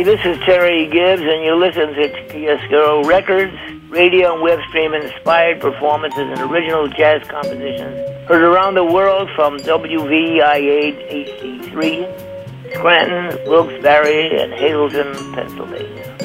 this is Terry Gibbs, and you listen to Chiaroscuro Records, radio and web stream inspired performances and original jazz compositions heard around the world from WVIA HD3, Scranton, Wilkes-Barre, and Hazleton, Pennsylvania.